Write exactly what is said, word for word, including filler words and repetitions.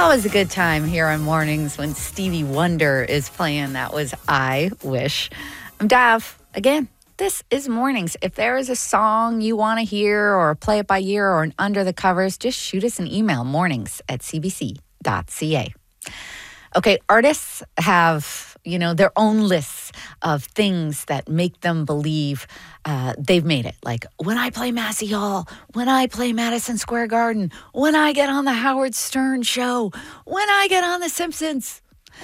always a good time here on mornings when Stevie Wonder is playing. That was I Wish. I'm Dav. Again, this is Mornings. If there is a song you want to hear or play it by ear or an under the covers, just shoot us an email, mornings at c b c dot c a. Okay, artists have, you know, their own lists of things that make them believe uh, they've made it. Like, when I play Massey Hall, when I play Madison Square Garden, when I get on the Howard Stern show, when I get on The Simpsons.